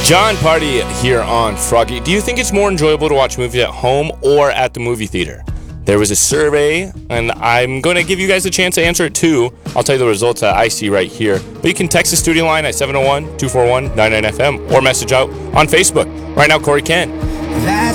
John Party here on Froggy. Do you think it's more enjoyable to watch movies at home or at the movie theater? There was a survey, and I'm going to give you guys a chance to answer it too. I'll tell you the results that I see right here. But you can text the studio line at 701-241-99FM or message out on Facebook. Right now, Corey Kent.